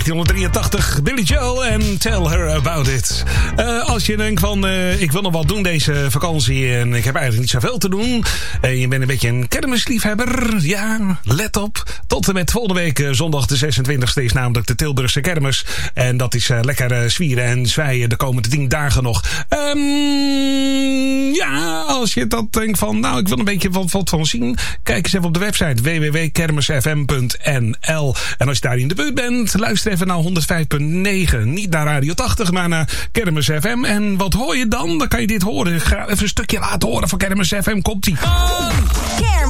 1983, Billy Joel en Tell Her About It. Als je denkt van, ik wil nog wat doen deze vakantie en ik heb eigenlijk niet zoveel te doen. En je bent een beetje een kermisliefhebber. Ja, let op. Tot en met volgende week, zondag de 26e, is namelijk de Tilburgse kermis. En dat is lekker zwieren en zwijgen de komende 10 dagen nog. Ja, als je dat denkt van, nou, ik wil een beetje wat van zien. Kijk eens even op de website www.kermisfm.nl. En als je daar in de buurt bent, luister even naar 105.9. Niet naar Radio 80, maar naar Kermis FM. En wat hoor je dan? Dan kan je dit horen. Ik ga even een stukje laten horen van Kermis FM. Komt-ie.